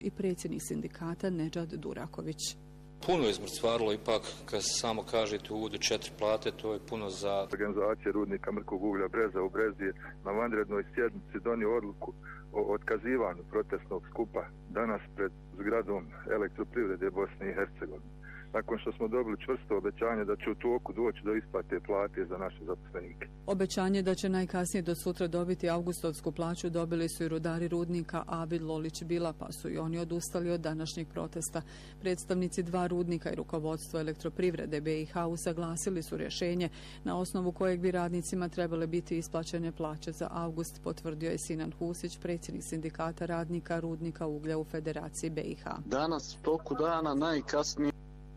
i predsjednik sindikata Nedžad Duraković. Puno je izmrcvarilo, ipak kad samo kažete u uvodu 4 plate, to je puno za... Organizacija rudnika mrkog uglja Breza u Brezi je na vanrednoj sjednici donio odluku o otkazivanju protestnog skupa danas pred zgradom Elektroprivrede Bosne i Hercegovine. Nakon što smo dobili čvrsto obećanje da će u toku doći do isplate plate za naše zaposlenike. Obećanje da će najkasnije do sutra dobiti avgustovsku plaću dobili su i rudari rudnika Abid Lolić Bila, pa su i oni odustali od današnjeg protesta. Predstavnici 2 rudnika i rukovodstvo Elektroprivrede BiH usaglasili su rješenje na osnovu kojeg bi radnicima trebale biti isplaćene plaće za avgust, potvrdio je Sinan Husić, predsjednik sindikata radnika rudnika uglja u Federaciji BiH. Danas u toku dana najkasnije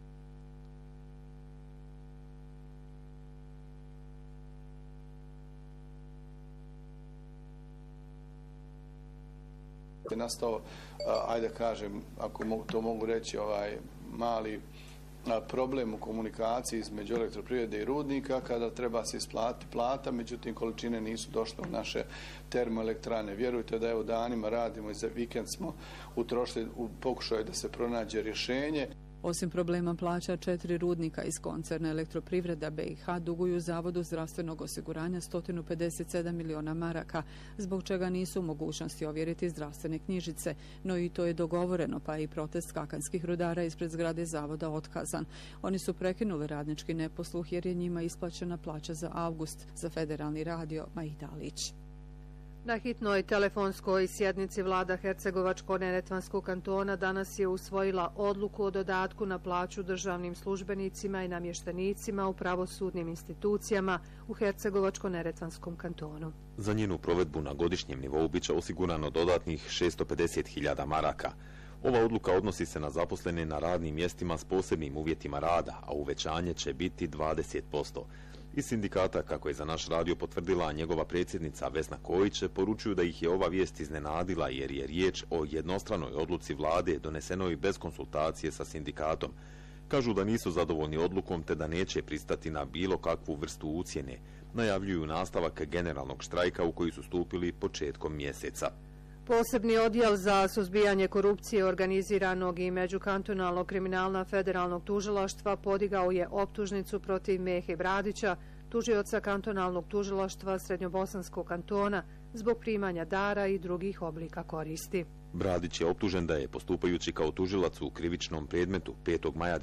je nastao, ajde kažem, ako to mogu reći, mali problem u komunikaciji između Elektroprivrede i rudnika kada treba se isplatiti plata, međutim količine nisu došle u naše termoelektrane. Vjerujte da evo danima radimo i za vikend smo utrošili u pokušaju da se pronađe rješenje. Osim problema plaća, 4 rudnika iz koncerna Elektroprivreda BiH duguju Zavodu zdravstvenog osiguranja 157 miliona maraka, zbog čega nisu u mogućnosti ovjeriti zdravstvene knjižice, no i to je dogovoreno, pa je i protest kakanskih rudara ispred zgrade Zavoda otkazan. Oni su prekinuli radnički neposluh jer je njima isplaćena plaća za avgust. Za Federalni radio, Majdalić. Na hitnoj telefonskoj sjednici vlada Hercegovačko-neretvanskog kantona danas je usvojila odluku o dodatku na plaću državnim službenicima i namještenicima u pravosudnim institucijama u Hercegovačko-neretvanskom kantonu. Za njenu provedbu na godišnjem nivou biće osigurano dodatnih 650.000 maraka. Ova odluka odnosi se na zaposlene na radnim mjestima s posebnim uvjetima rada, a uvećanje će biti 20%. Iz sindikata, kako je za naš radio potvrdila njegova predsjednica Vesna Kojić, poručuju da ih je ova vijest iznenadila jer je riječ o jednostranoj odluci vlade donesenoj bez konsultacije sa sindikatom. Kažu da nisu zadovoljni odlukom te da neće pristati na bilo kakvu vrstu ucjene. Najavljuju nastavak generalnog štrajka u koji su stupili početkom mjeseca. Posebni odjel za suzbijanje korupcije organiziranog i međukantonalnog kriminala Federalnog tužilaštva podigao je optužnicu protiv Mehe Bradića, tužioca kantonalnog tužilaštva Srednjobosanskog kantona, zbog primanja dara i drugih oblika koristi. Bradić je optužen da je, postupajući kao tužilac u krivičnom predmetu 5. maja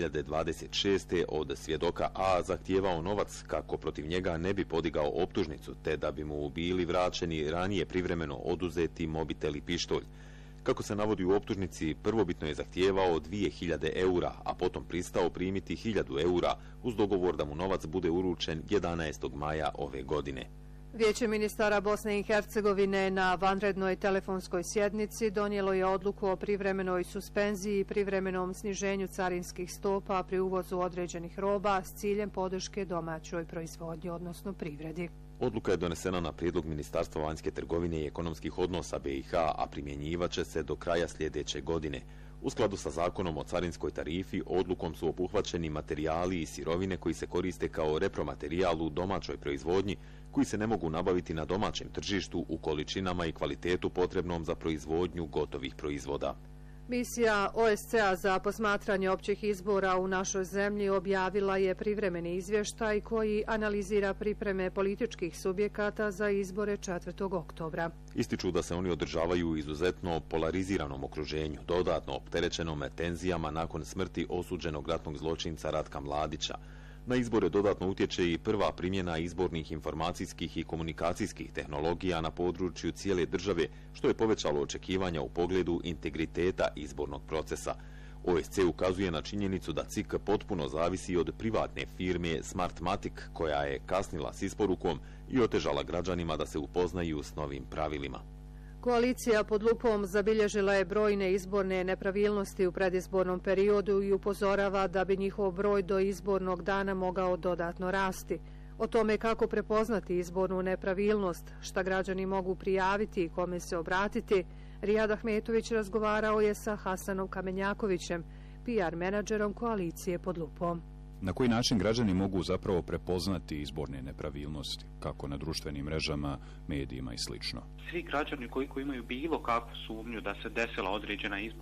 2026. od svjedoka A zahtijevao novac kako protiv njega ne bi podigao optužnicu, te da bi mu bili vraćeni ranije privremeno oduzeti mobitel i pištolj. Kako se navodi u optužnici, prvobitno je zahtijevao 2000 eura, a potom pristao primiti 1000 eura uz dogovor da mu novac bude uručen 11. maja ove godine. Vijeće ministara Bosne i Hercegovine na vanrednoj telefonskoj sjednici donijelo je odluku o privremenoj suspenziji i privremenom sniženju carinskih stopa pri uvozu određenih roba s ciljem podrške domaćoj proizvodnji, odnosno privredi. Odluka je donesena na prijedlog Ministarstva vanjske trgovine i ekonomskih odnosa BiH, a primjenjivaće se do kraja sljedeće godine. U skladu sa zakonom o carinskoj tarifi, odlukom su obuhvaćeni materijali i sirovine koji se koriste kao repromaterijal u domaćoj proizvodnji, koji se ne mogu nabaviti na domaćem tržištu u količinama i kvalitetu potrebnom za proizvodnju gotovih proizvoda. Misija OSCE-a za posmatranje općih izbora u našoj zemlji objavila je privremeni izvještaj koji analizira pripreme političkih subjekata za izbore 4. oktobra. Ističu da se oni održavaju u izuzetno polariziranom okruženju, dodatno opterećenom tenzijama nakon smrti osuđenog ratnog zločinca Ratka Mladića. Na izbore dodatno utječe i prva primjena izbornih informacijskih i komunikacijskih tehnologija na području cijele države, što je povećalo očekivanja u pogledu integriteta izbornog procesa. OSCE ukazuje na činjenicu da CIK potpuno zavisi od privatne firme Smartmatic, koja je kasnila s isporukom i otežala građanima da se upoznaju s novim pravilima. Koalicija pod lupom zabilježila je brojne izborne nepravilnosti u predizbornom periodu i upozorava da bi njihov broj do izbornog dana mogao dodatno rasti. O tome kako prepoznati izbornu nepravilnost, šta građani mogu prijaviti i kome se obratiti, Rijad Ahmetović razgovarao je sa Hasanom Kamenjakovićem, PR menadžerom koalicije pod lupom. Na koji način građani mogu zapravo prepoznati izborne nepravilnosti, kako na društvenim mrežama, medijima i slično? Svi građani koji imaju bilo kakvu sumnju da se desila određena izborna